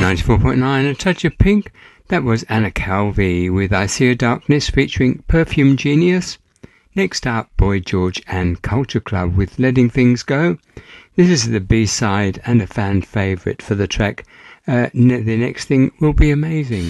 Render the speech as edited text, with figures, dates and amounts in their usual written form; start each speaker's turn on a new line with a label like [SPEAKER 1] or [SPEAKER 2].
[SPEAKER 1] 94.9, A Touch of Pink. That was Anna Calvi with I See a Darkness featuring Perfume Genius. Next up, Boy George and Culture Club with Letting Things Go. This is the B-side and a fan favourite for the track The Next Thing Will Be Amazing.